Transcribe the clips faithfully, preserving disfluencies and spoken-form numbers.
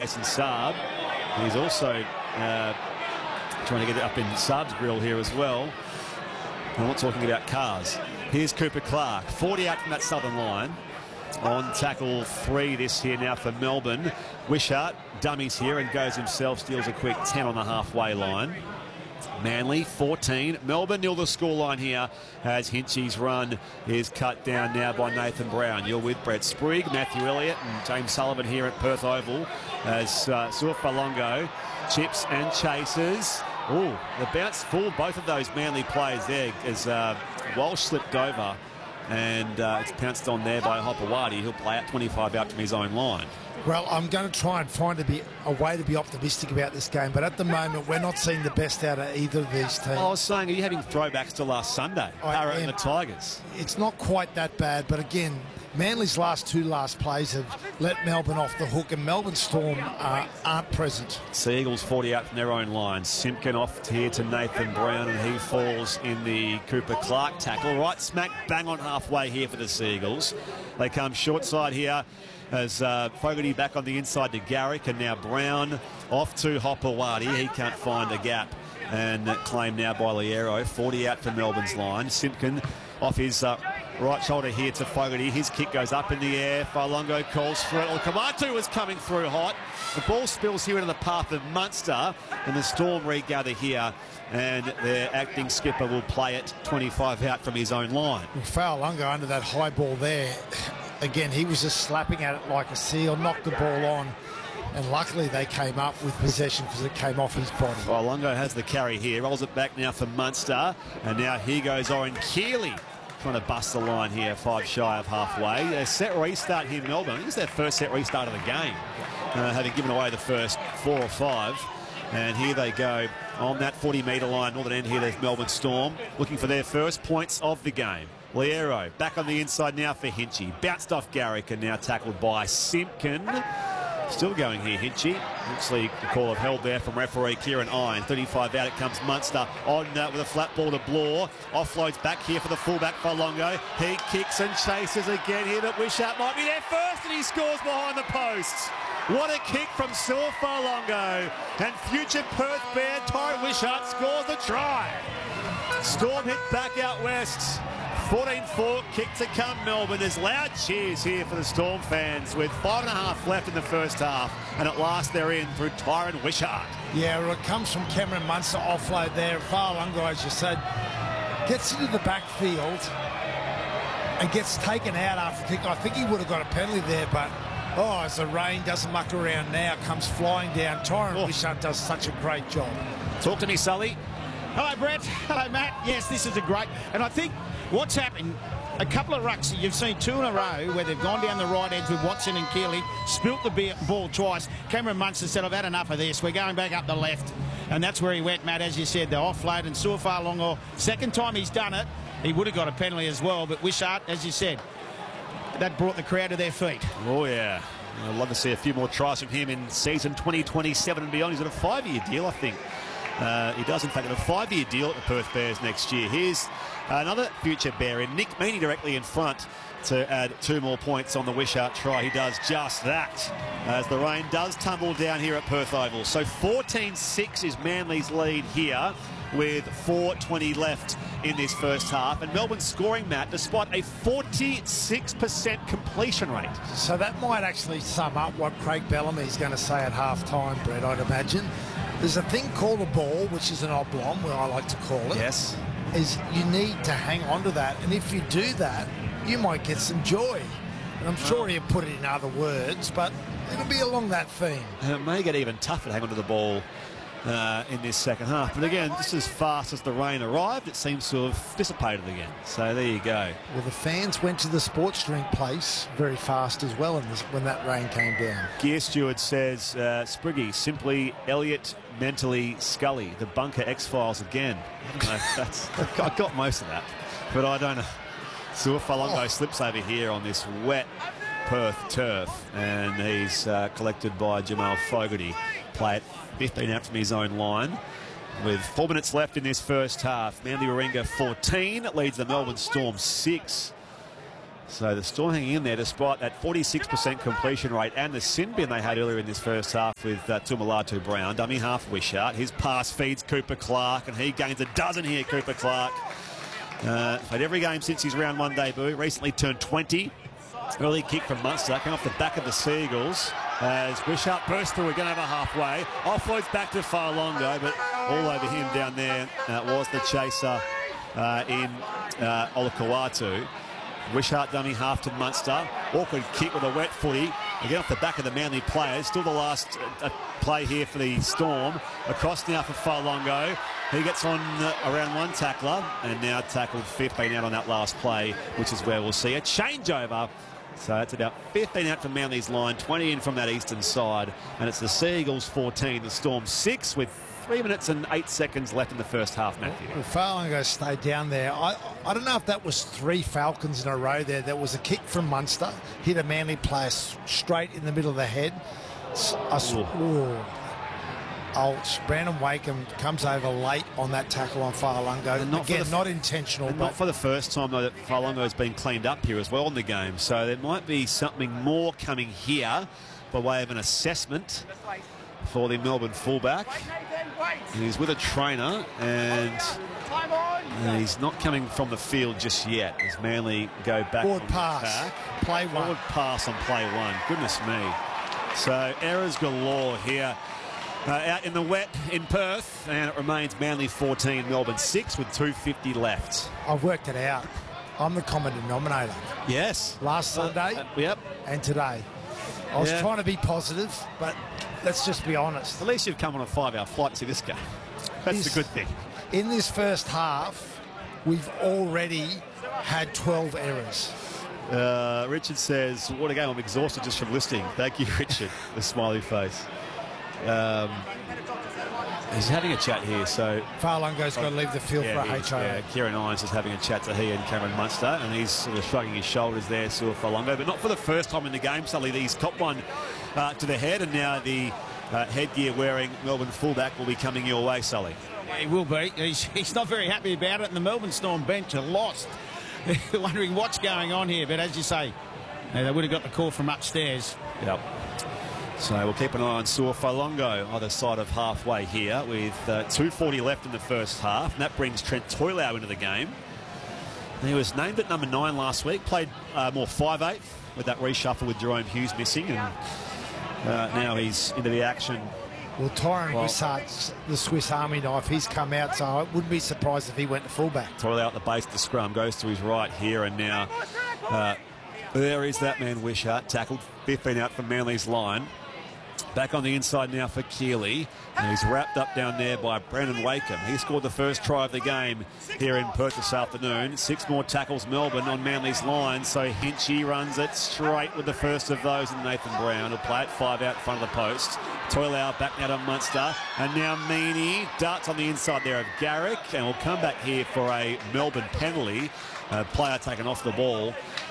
Jason Saab. He's also uh, trying to get it up in Saab's grill here as well. I'm not talking about cars. Here's Cooper Clark, forty-eight from that southern line. On tackle three this here now for Melbourne. Wishart dummies here and goes himself, steals a quick ten on the halfway line. Manly fourteen. Melbourne nil the scoreline here as Hinchy's run is cut down now by Nathan Brown. You're with Brett Sprigg, Matthew Elliott and James Sullivan here at Perth Oval as uh, Suafalongo chips and chases. Oh, the bounce fooled both of those Manly players there as uh, Walsh slipped over and uh, it's pounced on there by Hopewadi. He'll play out twenty-five out from his own line. Well, I'm going to try and find a, bit, a way to be optimistic about this game, but at the moment we're not seeing the best out of either of these teams. I was saying, are you having throwbacks to last Sunday? Parrot and the Tigers. It's not quite that bad, but again, Manly's last two last plays have let Melbourne off the hook, and Melbourne Storm uh, aren't present. Seagulls forty out from their own line. Simpkin off here to Nathan Brown, and he falls in the Cooper Clark tackle. Right smack bang on halfway here for the Seagulls. They come short side here as uh, Fogarty back on the inside to Garrick, and now Brown off to Hopewadi. He can't find a gap, and that claim now by Liero. forty out for Melbourne's line. Simpkin off his uh, right shoulder here to Fogarty. His kick goes up in the air. Falongo calls for it. Kamatu is coming through hot. The ball spills here into the path of Munster, and the Storm regather here, and their acting skipper will play it twenty-five out from his own line. Falongo under that high ball there. Again, he was just slapping at it like a seal, knocked the ball on, and luckily they came up with possession because it came off his body. Well, Longo has the carry here, rolls it back now for Munster, and now here goes Oren Keeley trying to bust the line here, five shy of halfway. A set restart here in Melbourne. I think it's their first set restart of the game, uh, having given away the first four or five. And here they go on that forty metre line, northern end here, there's Melbourne Storm, looking for their first points of the game. Liero back on the inside now for Hinchy. Bounced off Garrick and now tackled by Simpkin. Still going here, Hinchy. Looks like a call of held there from referee Kieran Irons. thirty-five out, it comes Munster on uh, with a flat ball to Bloor. Offloads back here for the fullback Falongo. He kicks and chases again here, but Wishart might be there first, and he scores behind the posts. What a kick from Saul Falongo. And future Perth Bear Tyrone Wishart scores the try. Storm hit back out west. fourteen four, kick to come Melbourne. There's loud cheers here for the Storm fans with five and a half left in the first half. And at last they're in through Tyrone Wishart. Yeah, well, it comes from Cameron Munster offload there. Falongo, as you said, gets into the backfield and gets taken out after kick. I think he would have got a penalty there, but oh, as the rain doesn't muck around now, comes flying down. Tyrone oh. Wishart does such a great job. Talk to me, Sully. Hello, Brett. Hello, Matt. Yes, this is a great... And I think what's happened, a couple of rucks, you've seen two in a row where they've gone down the right edge with Watson and Keeley, spilt the ball twice. Cameron Munster said, I've had enough of this. We're going back up the left. And that's where he went, Matt, as you said, the offload. And Suafalongo, second time he's done it, he would have got a penalty as well. But Wishart, as you said, that brought the crowd to their feet. Oh, yeah. I'd love to see a few more tries from him in season twenty twenty-seven and beyond. He's got a five-year deal, I think. Uh, he does, in fact, have a five-year deal at the Perth Bears next year. Here's another future Bear in Nick Meaney directly in front to add two more points on the Wishart try. He does just that as the rain does tumble down here at Perth Oval. So fourteen six is Manly's lead here with four twenty left in this first half. And Melbourne scoring, Matt, despite a forty-six percent completion rate. So that might actually sum up what Craig Bellamy's going to say at half-time, Brett, I'd imagine. There's a thing called a ball, which is an oblong, where I like to call it. Yes. Is you need to hang on to that. And if you do that, you might get some joy. And I'm sure he'll put it in other words, but it'll be along that theme. And it may get even tougher to hang on to the ball uh, in this second half. But again, just as fast as the rain arrived, it seems to have dissipated again. So there you go. Well, the fans went to the sports drink place very fast as well in this, when that rain came down. Gear Steward says, uh, Spriggy, simply Elliott, mentally Scully, the Bunker X-Files again. No, that's, I got most of that, but I don't know. Suafalongo oh. slips over here on this wet Perth turf, and he's uh, collected by Jamal Fogarty. Play it fifteen out from his own line. With four minutes left in this first half, Manly Warringah fourteen leads the Melbourne Storm six. So the Storm hanging in there despite that forty-six percent completion rate and the sin bin they had earlier in this first half with uh, Tuimolotu Brown. Dummy half Wishart. His pass feeds Cooper Clark and he gains a dozen here, Cooper Clark. Uh, played every game since his round one debut. Recently turned twenty. Early kick from Munster. Came off the back of the Seagulls as Wishart burst through again over halfway. Offloads back to Farlongo, but all over him down there uh, was the chaser uh, in uh, Olakau'atu. Wishart dummy half to Munster. Awkward kick with a wet footy. Again off the back of the Manly players. Still the last uh, play here for the Storm. Across now for Farlongo. He gets on uh, around one tackler and now tackled fifteen out on that last play, which is where we'll see a changeover. So it's about fifteen out from Manly's line, twenty in from that eastern side. And it's the Seagulls fourteen, the Storm six with three minutes and eight seconds left in the first half, Matthew. Well, Farlongo stayed down there. I, I don't know if that was three Falcons in a row there. There was a kick from Munster, hit a Manly player straight in the middle of the head. I swore. Oh, Brandon Wakeham comes over late on that tackle on Farlongo. Not Again, the, not intentional. But not for the first time, though, that Farlongo has been cleaned up here as well in the game. So there might be something more coming here by way of an assessment for the Melbourne fullback. And he's with a trainer and he's not coming from the field just yet as Manly go back. Forward on pass, back. play one. Forward pass on play one. Goodness me. So errors galore here. Uh, out in the wet in Perth, and it remains Manly fourteen, Melbourne six with two fifty left. I've worked it out. I'm the common denominator. Yes. Last Sunday uh, uh, yep. and today. I was yeah. trying to be positive, but let's just be honest. At least you've come on a five-hour flight to see this game. That's This- the good thing. In this first half, we've already had twelve errors. Uh, Richard says, what a game. I'm exhausted just from listening. Thank you, Richard. The smiley face. Um, he's having a chat here, so... Farlongo's got to leave the field yeah, for a he- H O A. yeah, Kieran Irons is having a chat to he and Cameron Munster, and he's sort of shrugging his shoulders there, Sue Farlongo, but not for the first time in the game. Suddenly he's top one uh, to the head, and now the uh, headgear-wearing Melbourne fullback will be coming your way, Sully. Yeah, he will be. He's, he's not very happy about it, and the Melbourne Storm bench are lost. They're wondering what's going on here, but as you say, uh, they would have got the call from upstairs. Yep. So we'll keep an eye on Sue Farlongo either side of halfway here with uh, two forty left in the first half, and that brings Trent Toilau into the game. He was named at number nine last week, played uh, more five eight with that reshuffle with Jerome Hughes missing, and uh, now he's into the action. Well, Tyron Well- Wishart's the Swiss Army knife. He's come out, so I wouldn't be surprised if he went to fullback. Toilau at the base of the scrum, goes to his right here, and now uh, there is that man Wishart, tackled fifteen out from Manly's line. Back on the inside now for Keeley, and he's wrapped up down there by Brandon Wakeham. He scored the first try of the game here in Perth this afternoon. Six more tackles Melbourne on Manly's line, so Hinchy runs it straight with the first of those, and Nathan Brown will play it five out in front of the post. Toilau back now to Munster, and now Meaney darts on the inside there of Garrick, and will come back here for a Melbourne penalty. A player taken off the ball.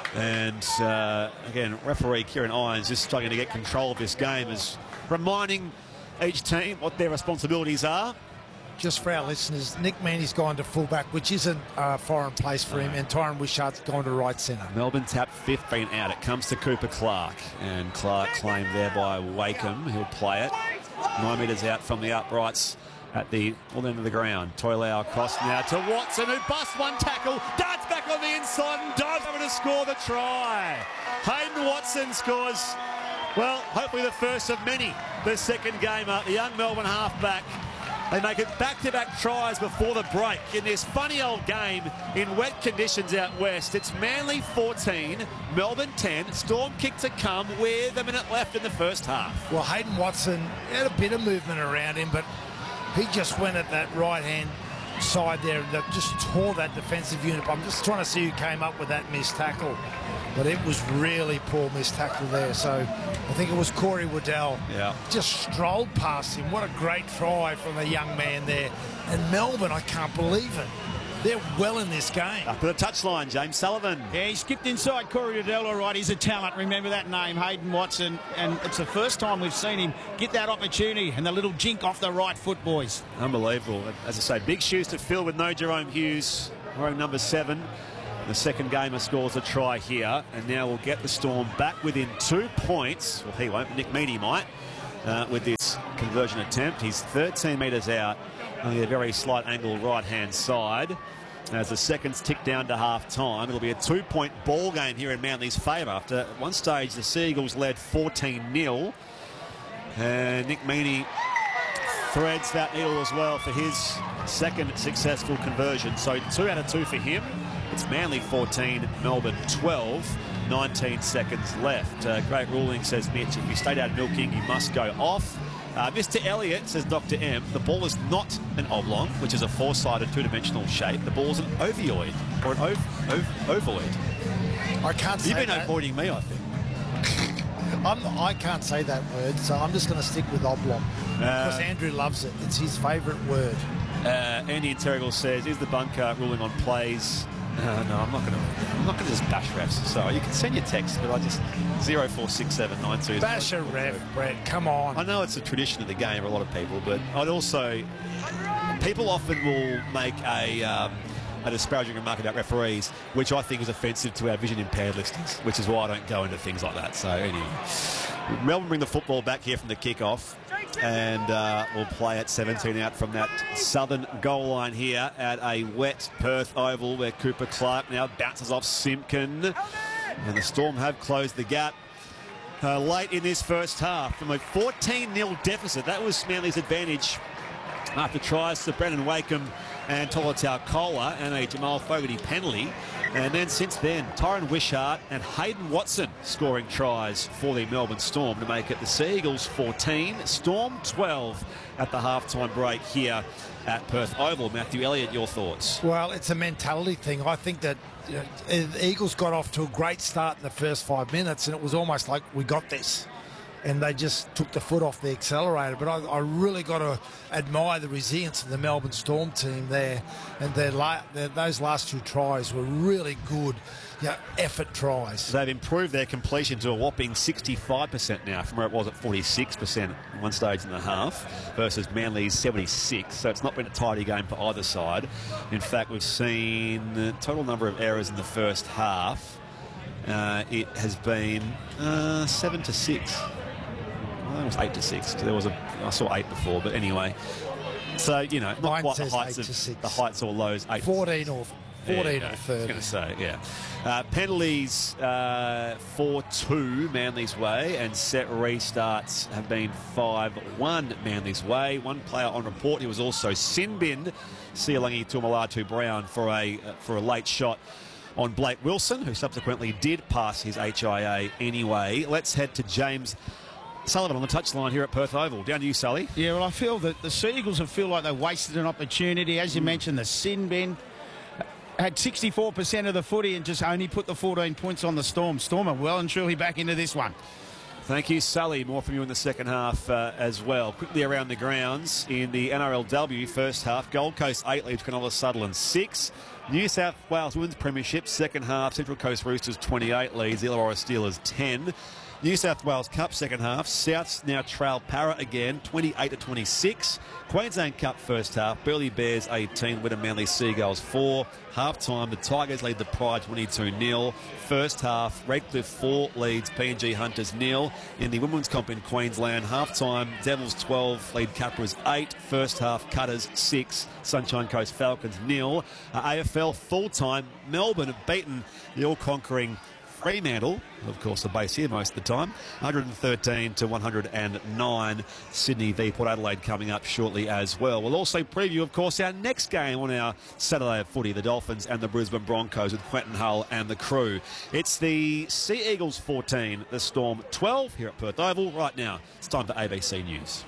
And uh, again, referee Kieran Irons just struggling to get control of this game, is reminding each team what their responsibilities are. Just for our listeners, Nick Meaney's gone to fullback, which isn't a foreign place for him, and Tyron Wishart's gone to right centre. Melbourne tapped fifteen out. It comes to Cooper Clark, and Clark claimed there by Wakeham. He'll play it nine metres out from the uprights at the all end of the ground. Toilau across now to Watson, who busts one tackle, darts back on the inside and dives over to score the try. Hayden Watson scores, well, hopefully the first of many. The second gamer, the young Melbourne halfback. They make it back-to-back tries before the break in this funny old game in wet conditions out west. It's Manly fourteen, Melbourne ten, Storm kick to come with a minute left in the first half. Well, Hayden Watson had a bit of movement around him, but he just went at that right-hand side there and just tore that defensive unit. I'm just trying to see who came up with that missed tackle. But it was really poor missed tackle there. So I think it was Corey Waddell. Yeah. Just strolled past him. What a great try from the young man there. And Melbourne, I can't believe it. They're well in this game. Up to the touchline, James Sullivan. Yeah, he skipped inside Corey Waddell, all right. He's a talent. Remember that name, Hayden Watson. And it's the first time we've seen him get that opportunity. And the little jink off the right foot, boys. Unbelievable. As I say, big shoes to fill with no Jerome Hughes, wearing number seven. The second gamer scores a try here, and now we'll get the Storm back within two points. Well, he won't. Nick Meaney might uh, with this conversion attempt. He's thirteen metres out, only a very slight angle right-hand side. As the seconds tick down to half-time, it'll be a two-point ball game here in Manly's favour. After at one stage, the Seagulls led fourteen nil. And Nick Meaney threads that needle as well for his second successful conversion. So two out of two for him. It's Manly fourteen, Melbourne twelve. nineteen seconds left. Uh, great ruling, says Mitch. If you stayed out milking, you must go off. Uh, Mister Elliott, says Doctor M, the ball is not an oblong, which is a four-sided two-dimensional shape. The ball is an ovoid, or an ov ov ovoid. I can't say You've been that. avoiding me, I think. I'm, I can't say that word, so I'm just going to stick with oblong. Because uh, Andrew loves it. It's his favourite word. Uh, Andy Interrogal says, is the bunker ruling on plays? Uh, no, I'm not going to. I'm not going to just bash refs. So you can send your text, but I just zero four six seven nine two. Bash a ref, Brett. Come on. I know it's a tradition of the game for a lot of people, but I'd also. People often will make a. Um, a disparaging remark about referees, which I think is offensive to our vision impaired listeners, which is why I don't go into things like that. So anyway, Melbourne bring the football back here from the kickoff, and uh, we'll play at seventeen out from that southern goal line here at a wet Perth Oval, where Cooper Clark now bounces off Simpkin, and the Storm have closed the gap uh, late in this first half from a fourteen nil deficit. That was Manly's advantage after tries to Brendan Wakeham and Tolotau Kola and a Jamal Fogarty penalty. And then since then, Tyron Wishart and Hayden Watson scoring tries for the Melbourne Storm to make it the Seagulls fourteen, Storm twelve at the halftime break here at Perth Oval. Matthew Elliott, your thoughts? Well, it's a mentality thing. I think that you know, the Eagles got off to a great start in the first five minutes, and it was almost like we got this. And they just took the foot off the accelerator. But I, I really got to admire the resilience of the Melbourne Storm team there. And their la their, those last two tries were really good, you know, effort tries. They've improved their completion to a whopping sixty-five percent now from where it was at forty-six percent at one stage and a half versus Manly's seventy-six. So it's not been a tidy game for either side. In fact, we've seen the total number of errors in the first half. Uh, it has been uh, seven to six. It was eight to six. There was a I saw eight before, but anyway. So you know, not Mine quite the says heights eight to of six. the heights or lows. Eight fourteen or fourteen yeah, or thirty. I was going to say, yeah. Uh, penalties uh, four two Manly's way, and set restarts have been five one Manly's way. One player on report. He was also sin binned, Sialangi Tumalatu Brown for a uh, for a late shot on Blake Wilson, who subsequently did pass his H I A anyway. Let's head to James Sullivan on the touchline here at Perth Oval. Down to you, Sully. Yeah, well, I feel that the Seagulls have feel like they wasted an opportunity. As you mm. mentioned, the sin bin had sixty-four percent of the footy and just only put the fourteen points on the Storm. Storm are well and truly back into this one. Thank you, Sully. More from you in the second half uh, as well. Quickly around the grounds in the N R L W first half. Gold Coast eight leads Cronulla Sutherland six. New South Wales Women's Premiership second half. Central Coast Roosters twenty-eight leads. Illawarra Steelers ten. New South Wales Cup second half. Souths now trail Para again, twenty-eight to twenty-six. Queensland Cup first half. Burleigh Bears eighteen. Wynnum Manly Seagulls four. Half time, the Tigers lead the Pride twenty-two nil. First half, Redcliffe four leads P N G Hunters nil. In the Women's Comp in Queensland, half time, Devils twelve lead Capras eight. First half, Cutters six. Sunshine Coast Falcons nil. Uh, A F L full time, Melbourne have beaten the all-conquering Fremantle, of course, the base here most of the time, one hundred thirteen to one hundred nine. Sydney v Port Adelaide coming up shortly as well. We'll also preview, of course, our next game on our Saturday of footy, the Dolphins and the Brisbane Broncos with Quentin Hull and the crew. It's the Sea Eagles fourteen, the Storm twelve here at Perth Oval. Right now, it's time for A B C News.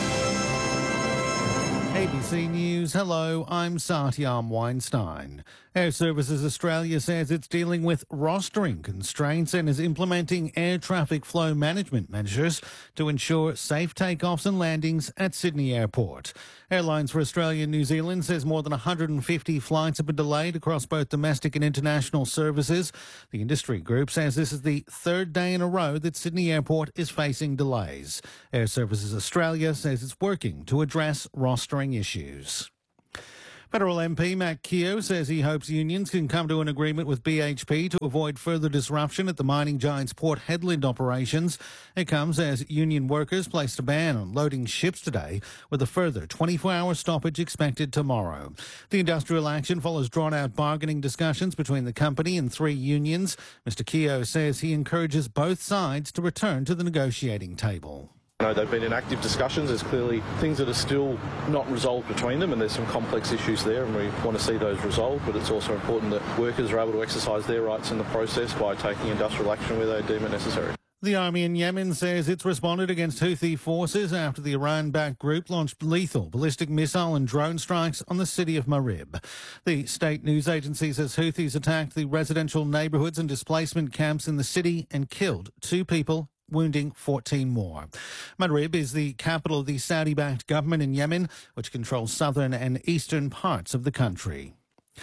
A B C News, hello, I'm Satyam Weinstein. Air Services Australia says it's dealing with rostering constraints and is implementing air traffic flow management measures to ensure safe takeoffs and landings at Sydney Airport. Airlines for Australia and New Zealand says more than one hundred fifty flights have been delayed across both domestic and international services. The industry group says this is the third day in a row that Sydney Airport is facing delays. Air Services Australia says it's working to address rostering issues. Federal M P Matt Keogh says he hopes unions can come to an agreement with B H P to avoid further disruption at the mining giant's Port Hedland operations. It comes as union workers placed a ban on loading ships today, with a further twenty-four hour stoppage expected tomorrow. The industrial action follows drawn-out bargaining discussions between the company and three unions. Mister Keogh says he encourages both sides to return to the negotiating table. I know they've been in active discussions. There's clearly things that are still not resolved between them, and there's some complex issues there, and we want to see those resolved. But it's also important that workers are able to exercise their rights in the process by taking industrial action where they deem it necessary. The army in Yemen says it's responded against Houthi forces after the Iran-backed group launched lethal ballistic missile and drone strikes on the city of Marib. The state news agency says Houthis attacked the residential neighbourhoods and displacement camps in the city and killed two people, wounding fourteen more. Marib is the capital of the Saudi-backed government in Yemen, which controls southern and eastern parts of the country.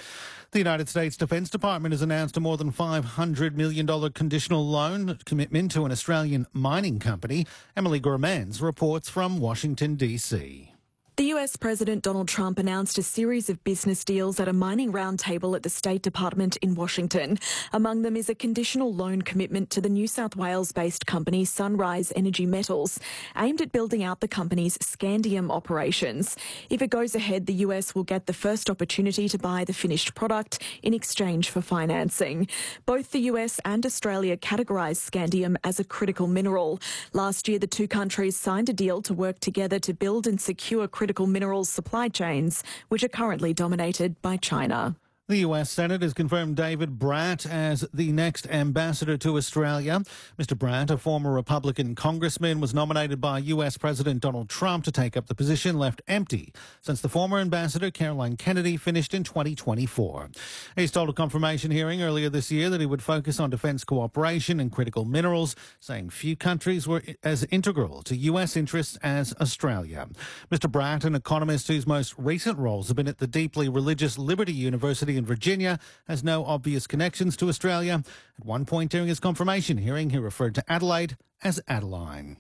The United States Defence Department has announced a more than five hundred million dollars conditional loan commitment to an Australian mining company. Emily Gormans reports from Washington, D C. The U S President Donald Trump announced a series of business deals at a mining roundtable at the State Department in Washington. Among them is a conditional loan commitment to the New South Wales-based company Sunrise Energy Metals, aimed at building out the company's scandium operations. If it goes ahead, the U S will get the first opportunity to buy the finished product in exchange for financing. Both the U S and Australia categorise scandium as a critical mineral. Last year, the two countries signed a deal to work together to build and secure critical critical minerals supply chains, which are currently dominated by China. The U S Senate has confirmed David Brat as the next ambassador to Australia. Mister Brat, a former Republican congressman, was nominated by U S President Donald Trump to take up the position left empty since the former ambassador, Caroline Kennedy, finished in twenty twenty-four. He's told a confirmation hearing earlier this year that he would focus on defence cooperation and critical minerals, saying few countries were as integral to U S interests as Australia. Mister Brat, an economist whose most recent roles have been at the deeply religious Liberty University in Virginia, has no obvious connections to Australia. At one point during his confirmation hearing, he referred to Adelaide as Adeline.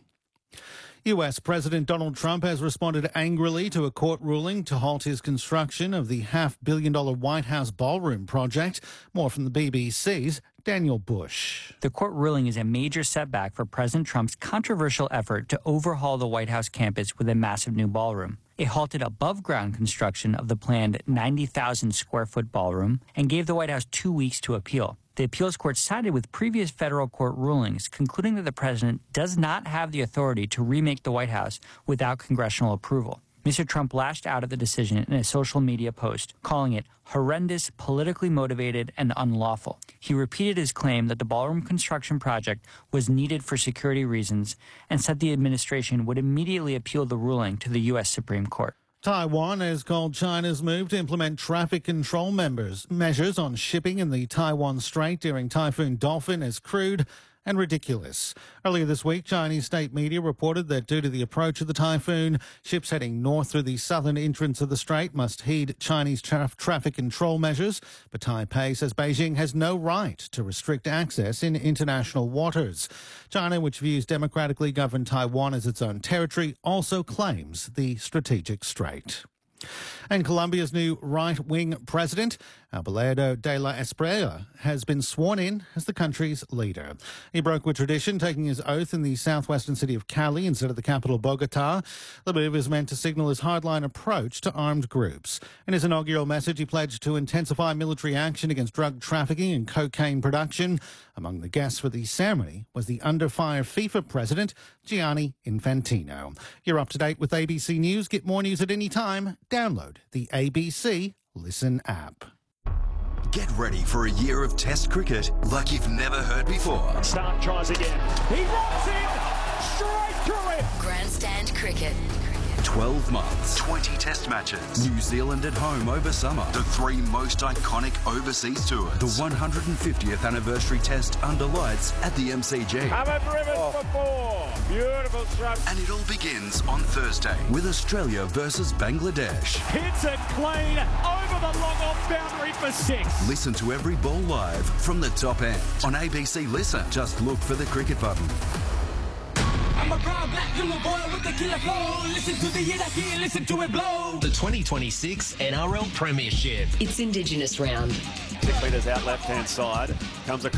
U S President Donald Trump has responded angrily to a court ruling to halt his construction of the half-billion dollar White House ballroom project. More from the B B C's Daniel Bush. The court ruling is a major setback for President Trump's controversial effort to overhaul the White House campus with a massive new ballroom. It halted above-ground construction of the planned ninety thousand square foot ballroom and gave the White House two weeks to appeal. The appeals court sided with previous federal court rulings, concluding that the president does not have the authority to remake the White House without congressional approval. Mister Trump lashed out at the decision in a social media post, calling it horrendous, politically motivated, and unlawful. He repeated his claim that the ballroom construction project was needed for security reasons and said the administration would immediately appeal the ruling to the U S Supreme Court. Taiwan has called China's move to implement traffic control members, measures on shipping in the Taiwan Strait during Typhoon Dolphin as crude and ridiculous. Earlier this week, Chinese state media reported that due to the approach of the typhoon, ships heading north through the southern entrance of the strait must heed Chinese tra- traffic control measures. But Taipei says Beijing has no right to restrict access in international waters. China, which views democratically governed Taiwan as its own territory, also claims the strategic strait. And Colombia's new right-wing president, Abelardo de la Espriella, has been sworn in as the country's leader. He broke with tradition, taking his oath in the southwestern city of Cali instead of the capital, Bogota. The move is meant to signal his hardline approach to armed groups. In his inaugural message, he pledged to intensify military action against drug trafficking and cocaine production. Among the guests for the ceremony was the under-fire FIFA president, Gianni Infantino. You're up to date with A B C News. Get more news at any time. Download the A B C Listen app. Get ready for a year of Test cricket like you've never heard before. Stark tries again. He runs in straight through it. Grandstand cricket. twelve months, twenty test matches, New Zealand at home over summer, the three most iconic overseas tours, the one hundred fiftieth anniversary test under lights at the M C G. Covered rivers oh. for four. Beautiful stroke. And it all begins on Thursday with Australia versus Bangladesh. Hits it clean over the long off boundary for six. Listen to every ball live from the top end on A B C Listen. Just look for the cricket button. I'm a proud black little boy with the killer flow. Listen to the hit, I can't listen to it blow. The twenty twenty-six N R L Premiership. It's Indigenous round. Six metres out left-hand side. Comes across.